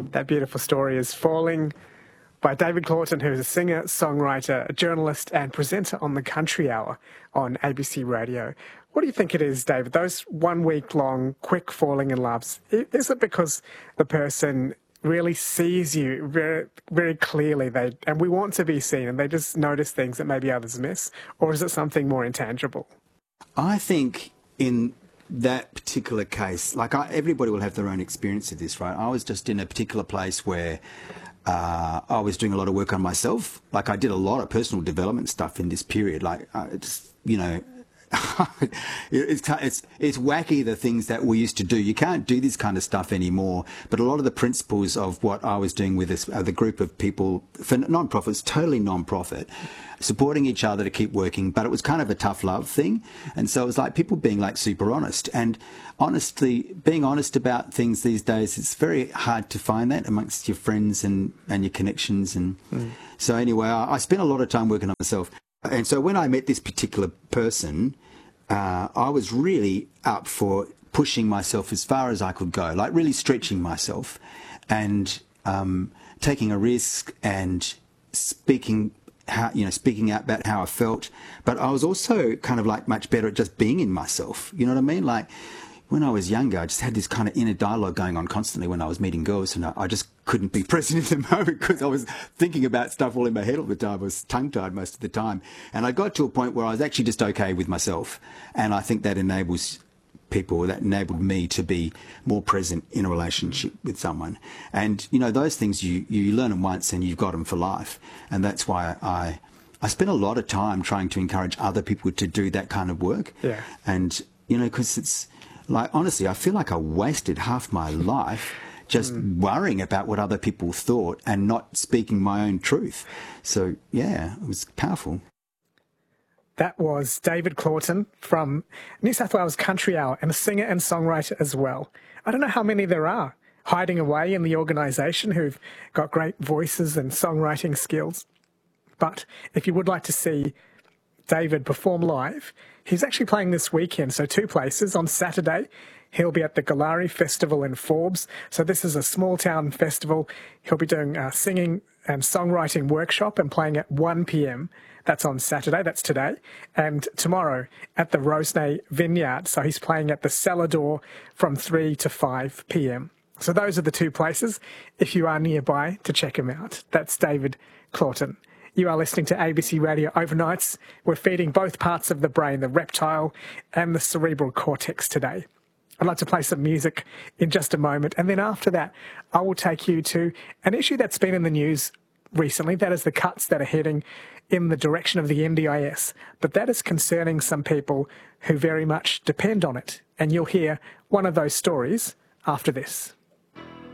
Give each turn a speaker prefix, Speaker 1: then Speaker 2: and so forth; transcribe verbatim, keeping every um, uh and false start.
Speaker 1: That beautiful story is Falling by David Claughton, who is a singer, songwriter, a journalist and presenter on the Country Hour on A B C Radio. What do you think it is, David, those one-week-long quick falling in loves? Is it because the person really sees you very, very clearly, they and we want to be seen, and they just notice things that maybe others miss? Or is it something more intangible?
Speaker 2: I think in that particular case, like I, everybody will have their own experience of this, right? I was just in a particular place where uh, I was doing a lot of work on myself. Like I did a lot of personal development stuff in this period. Like I just, you know, it's, it's it's wacky, the things that we used to do. You can't do this kind of stuff anymore. But a lot of the principles of what I was doing with this, uh, the group of people for non-profits, totally non-profit, supporting each other to keep working. But it was kind of a tough love thing. And so it was like people being like super honest. And honestly, being honest about things these days, it's very hard to find that amongst your friends and, and your connections. And mm. so anyway, I, I spent a lot of time working on myself. And so when I met this particular person, uh, I was really up for pushing myself as far as I could go, like really stretching myself and um, taking a risk and speaking, how, you know, speaking out about how I felt. But I was also kind of like much better at just being in myself. You know what I mean? Like when I was younger, I just had this kind of inner dialogue going on constantly when I was meeting girls, and I, I just couldn't be present in the moment because I was thinking about stuff all in my head all the time. I was tongue-tied most of the time. And I got to a point where I was actually just okay with myself. And I think that enables people, that enabled me to be more present in a relationship with someone. And, you know, those things, you, you learn them once and you've got them for life. And that's why I, I spent a lot of time trying to encourage other people to do that kind of work.
Speaker 1: Yeah.
Speaker 2: And, you know, because it's, like, honestly, I feel like I wasted half my life just mm. worrying about what other people thought and not speaking my own truth. So, yeah, it was powerful.
Speaker 1: That was David Claughton from New South Wales Country Hour, and a singer and songwriter as well. I don't know how many there are hiding away in the organisation who've got great voices and songwriting skills. But if you would like to see David perform live, he's actually playing this weekend, so two places. On Saturday, he'll be at the Galari Festival in Forbes. So this is a small town festival. He'll be doing a singing and songwriting workshop and playing at one p m. That's on Saturday, that's today. And tomorrow at the Rosenay Vineyard. So he's playing at the Cellar Door from three to five p m. So those are the two places if you are nearby to check him out. That's David Claughton. You are listening to A B C Radio Overnights. We're feeding both parts of the brain, the reptile and the cerebral cortex today. I'd like to play some music in just a moment. And then after that, I will take you to an issue that's been in the news recently. That is the cuts that are heading in the direction of the N D I S. But that is concerning some people who very much depend on it. And you'll hear one of those stories after this.